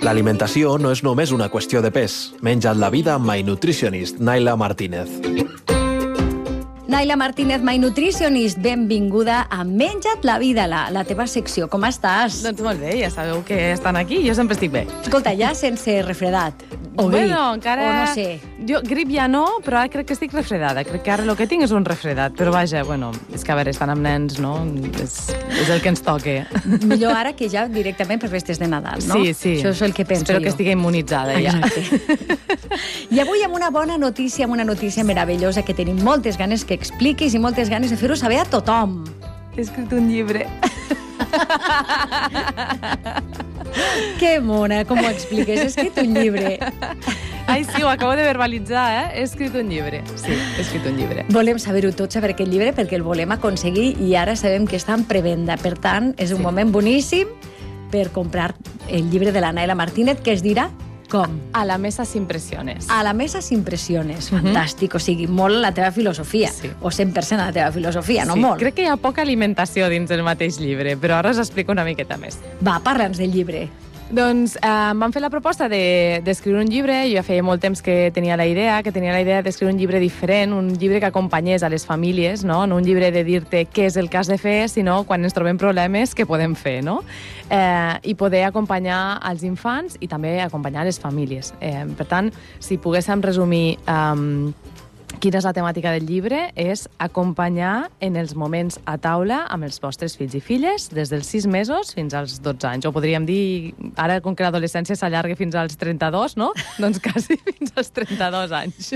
L'alimentació no és només una qüestió de pes. Menja't la vida amb My Nutritionist, Naila Martínez. Naila Martínez, My Nutritionist, benvinguda a Menja't la vida, la teva secció. Com estàs? Doncs molt bé, ja sabeu que estan aquí, jo sempre estic bé. Escolta, ja sense refredat. O grip, bueno, encara... o no sé. Jo, grip ja no, però ara crec que estic refredada. Crec que ara el que tinc és un refredat. Però vaja, bueno, és que a veure, estan amb nens, no? És el que ens toca. Millor ara que ja directament per festes de Nadal, no? Sí, sí. Això és el que penso Espero jo. que estigui immunitzada ja. I avui amb una bona notícia, amb una notícia meravellosa que tenim moltes ganes que expliquis i moltes ganes de fer-ho saber a tothom. He escrit un llibre. Que mona, com ho expliques? He escrit un llibre. Ai, sí, ho acabo de verbalitzar, eh? He escrit un llibre. Sí, he escrit un llibre. Volem saber-ho tot, saber aquest llibre, perquè el volem aconseguir i ara sabem que està en prevenda. Per tant, és un moment boníssim per comprar el llibre de la Naila Martínez, que es dirà com? A la mesa s'impressiones. A la mesa s'impressiones. Fantàstic. O sigui, molt la teva filosofia. Sí. O 100% la teva filosofia, no Sí, molt. crec que hi ha poca alimentació dins del mateix llibre, però ara us explico una miqueta més. Va, parla'ns del llibre. Doncs em van fer la proposta d'escriure un llibre. Jo ja feia molt temps que tenia la idea d'escriure un llibre diferent, un llibre que acompanyés a les famílies, no un llibre de dir-te què és el que has de fer, sinó quan ens trobem problemes, què podem fer, no? I poder acompanyar els infants i també acompanyar les famílies. Per tant, si poguéssim resumir quina és la temàtica del llibre, és acompanyar en els moments a taula amb els vostres fills i filles des dels 6 mesos fins als 12 anys. O podríem dir, ara com que l'adolescència s'allarga fins als 32, no? Doncs quasi fins als 32 anys.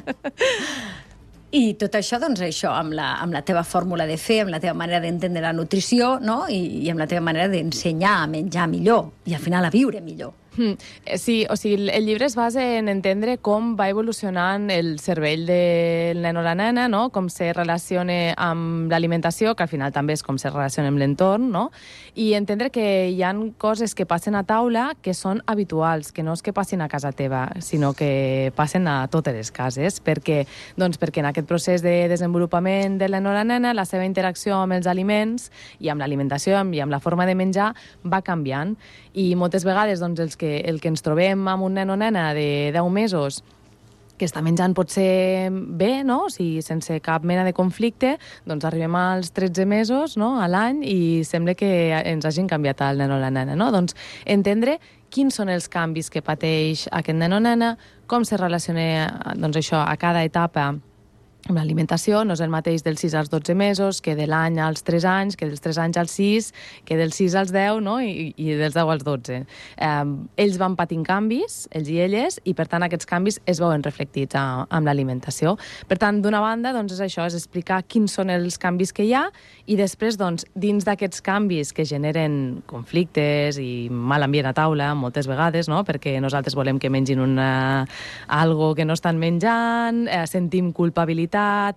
I tot això, doncs això, amb la teva fórmula de fer, amb la teva manera d'entendre la nutrició, no? I amb la teva manera d'ensenyar a menjar millor i al final a viure millor. Sí, o sigui, el llibre es basa en entendre com va evolucionant el cervell del nen o la nena, no? Com se relaciona amb l'alimentació, que al final també és com se relaciona amb l'entorn, no? I entendre que hi ha coses que passen a taula que són habituals, que no és que passin a casa teva, sinó que passen a totes les cases, perquè en aquest procés de desenvolupament del nen o la nena, la seva interacció amb els aliments i amb l'alimentació i amb la forma de menjar va canviant. I moltes vegades el que ens trobem amb un nen o nena de 10 mesos que està menjant potser bé, no? O sigui, sense cap mena de conflicte, doncs arribem als 13 mesos, no? A l'any, i sembla que ens hagin canviat el nen o la nena, no? Doncs entendre quins són els canvis que pateix aquest nen o nena, com se relaciona doncs, això a cada etapa amb l'alimentació. No és el mateix dels 6 als 12 mesos, que de l'any als 3 anys, que dels 3 anys als 6, que dels 6 als 10, no? I dels 10 als 12. Ells van patint canvis, ells i elles, i per tant aquests canvis es veuen reflectits amb l'alimentació. Per tant, d'una banda, doncs és això, és explicar quins són els canvis que hi ha, i després, doncs, dins d'aquests canvis que generen conflictes i mal ambient a taula, moltes vegades, no? Perquè nosaltres volem que mengin algo que no estan menjant, sentim culpabilitat,